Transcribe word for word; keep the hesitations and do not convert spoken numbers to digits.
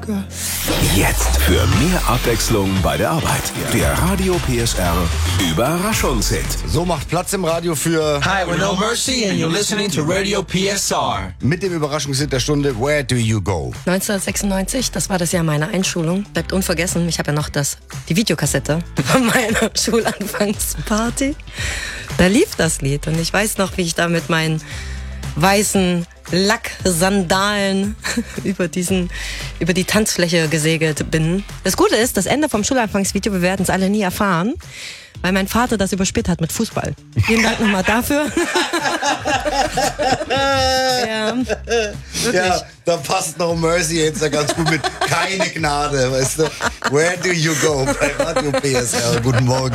Jetzt für mehr Abwechslung bei der Arbeit. Der Radio P S R Überraschungshit. So, macht Platz im Radio für... Hi, we're No Mercy and you're listening to Radio P S R. Mit dem Überraschungshit der Stunde, Where Do You Go? neunzehnhundertsechsundneunzig, das war das Jahr meiner Einschulung. Bleibt unvergessen, ich habe ja noch das, die Videokassette von meiner Schulanfangsparty. Da lief das Lied und ich weiß noch, wie ich da mit meinen weißen Lacksandalen über diesen, über die Tanzfläche gesegelt bin. Das Gute ist, das Ende vom Schulanfangsvideo, wir werden es alle nie erfahren, weil mein Vater das überspielt hat mit Fußball. Vielen Dank nochmal dafür. Ja, ja, da passt No Mercy jetzt ja ganz gut mit. Keine Gnade, weißt du. Where Do You Go? Bei Radio P S R. Guten Morgen.